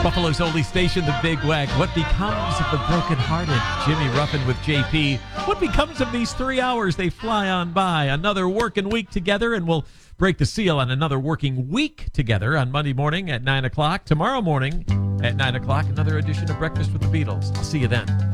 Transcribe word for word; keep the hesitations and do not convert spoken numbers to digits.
Buffalo's only station, the Big Wack. What becomes of the broken-hearted? Jimmy Ruffin with J P. What becomes of these three hours? They fly on by. Another working week together, and we'll break the seal on another working week together on Monday morning at nine o'clock. Tomorrow morning at nine o'clock, another edition of Breakfast with the Beatles. I'll see you then.